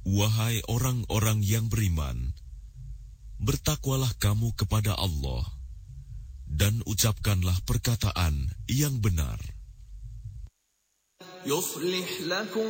Wahai orang-orang yang beriman, bertakwalah kamu kepada Allah, dan ucapkanlah perkataan yang benar. يصلح لكم